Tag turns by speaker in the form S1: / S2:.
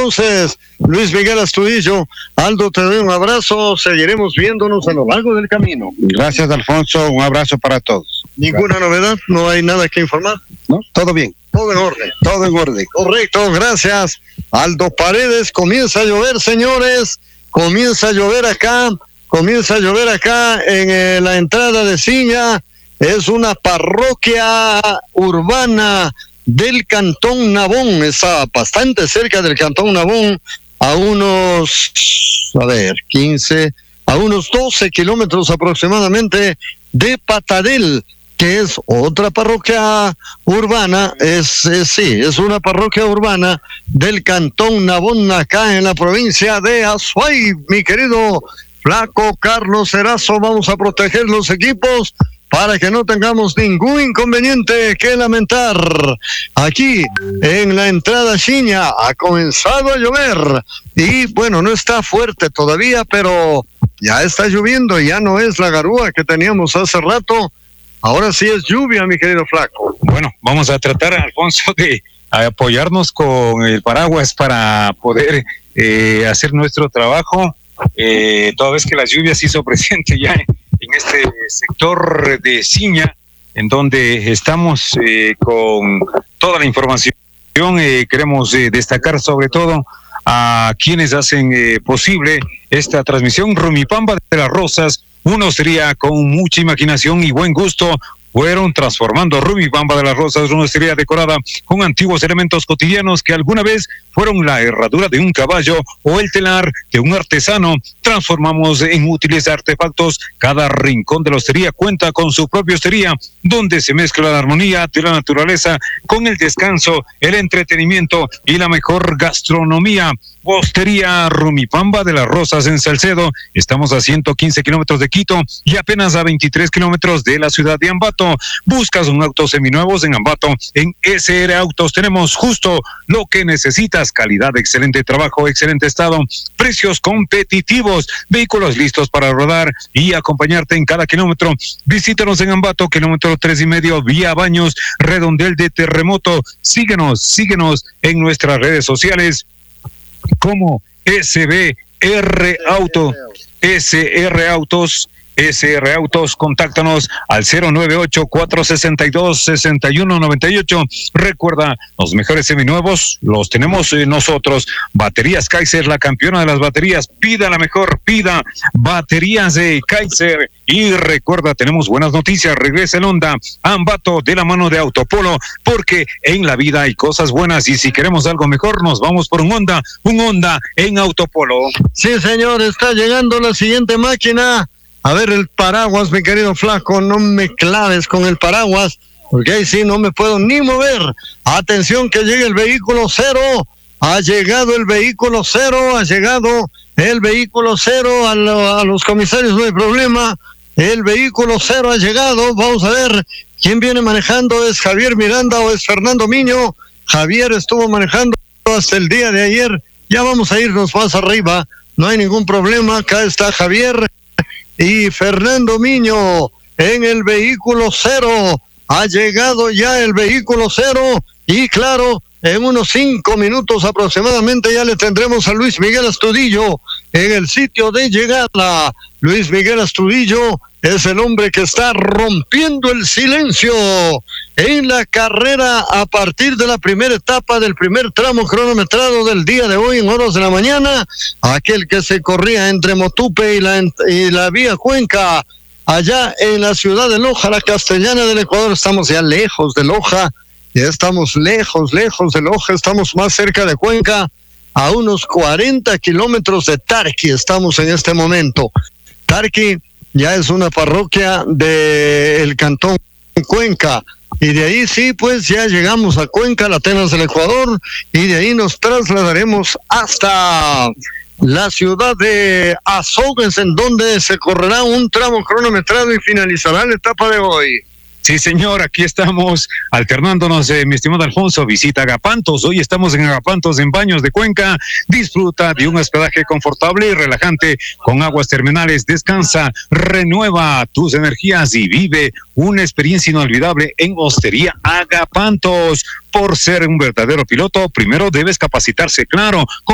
S1: entonces, Luis Miguel Astudillo. Aldo, te doy un abrazo, seguiremos viéndonos a lo largo del camino.
S2: Gracias, Alfonso, un abrazo para todos.
S1: ¿Ninguna novedad? ¿No hay nada que informar?
S2: ¿No? Todo bien.
S1: Todo en orden.
S2: Todo en orden.
S1: Correcto, gracias. Aldo Paredes, comienza a llover, señores. Comienza a llover acá en la entrada de Ciña. Es una parroquia urbana del Cantón Nabón. Está bastante cerca del Cantón Nabón, a unos 12 kilómetros aproximadamente de Patadel, que es otra parroquia urbana. Es una parroquia urbana del Cantón Nabón, acá en la provincia de Azuay. Mi querido Flaco Carlos Erazo, vamos a proteger los equipos para que no tengamos ningún inconveniente que lamentar. Aquí en la entrada Ciña ha comenzado a llover y bueno, no está fuerte todavía, pero ya está lloviendo, ya no es la garúa que teníamos hace rato. Ahora sí es lluvia, mi querido Flaco.
S3: Bueno, vamos a tratar, Alfonso, de apoyarnos con el paraguas para poder hacer nuestro trabajo, toda vez que la lluvia se hizo presente ya en este sector de Ciña, en donde estamos con toda la información. Queremos destacar sobre todo a quienes hacen posible esta transmisión. Rumipamba de las Rosas, una hostería con mucha imaginación y buen gusto, fueron transformando Rumipamba de las Rosas, una hostería decorada con antiguos elementos cotidianos que alguna vez fueron la herradura de un caballo o el telar de un artesano. Transformamos en útiles artefactos. Cada rincón de la hostería cuenta con su propia hostería, donde se mezcla la armonía de la naturaleza con el descanso, el entretenimiento y la mejor gastronomía. Hostería Rumipamba de las Rosas en Salcedo. Estamos a 115 kilómetros de Quito y apenas a 23 kilómetros de la ciudad de Ambato. Buscas un auto seminuevos en Ambato. En SR Autos tenemos justo lo que necesitas. Calidad, excelente trabajo, excelente estado, precios competitivos, vehículos listos para rodar y acompañarte en cada kilómetro. Visítanos en Ambato, kilómetro 3.5, vía Baños, Redondel de Terremoto. Síguenos en nuestras redes sociales como SR Autos, contáctanos al 098-462-6198. Recuerda, los mejores seminuevos los tenemos nosotros. Baterías Kaiser, la campeona de las baterías. Pida la mejor, pida baterías de Kaiser. Y recuerda, tenemos buenas noticias. Regresa el Honda Ambato de la mano de Autopolo, porque en la vida hay cosas buenas y si queremos algo mejor, nos vamos por un Honda en Autopolo.
S1: Sí, señor, está llegando la siguiente máquina. A ver el paraguas, mi querido Flaco, no me claves con el paraguas, porque ahí sí no me puedo ni mover. Atención que llegue el vehículo cero. Ha llegado el vehículo cero, a los comisarios no hay problema. El vehículo cero ha llegado. Vamos a ver quién viene manejando. ¿Es Javier Miranda o es Fernando Miño? Javier estuvo manejando hasta el día de ayer. Ya vamos a irnos más arriba. No hay ningún problema. Acá está Javier y Fernando Miño en el vehículo cero. Ha llegado ya el vehículo cero y claro, en unos 5 minutos aproximadamente ya le tendremos a Luis Miguel Astudillo en el sitio de llegada. Luis Miguel Astudillo es el hombre que está rompiendo el silencio en la carrera a partir de la primera etapa del primer tramo cronometrado del día de hoy en horas de la mañana, aquel que se corría entre Motupe y la vía Cuenca, allá en la ciudad de Loja, la castellana del Ecuador. Estamos ya lejos de Loja, ya estamos lejos de Loja, estamos más cerca de Cuenca, a unos 40 kilómetros de Tarqui estamos en este momento. Tarqui ya es una parroquia del cantón Cuenca, y de ahí sí, pues ya llegamos a Cuenca, la Atenas del Ecuador, y de ahí nos trasladaremos hasta la ciudad de Azogues, en donde se correrá un tramo cronometrado y finalizará la etapa de hoy.
S3: Sí, señor, aquí estamos alternándonos, mi estimado Alfonso. Visita Agapantos. Hoy estamos en Agapantos, en Baños de Cuenca. Disfruta de un hospedaje confortable y relajante con aguas terminales. Descansa, renueva tus energías y vive una experiencia inolvidable en Hostería Agapantos. Por ser un verdadero piloto, primero debes capacitarse, claro.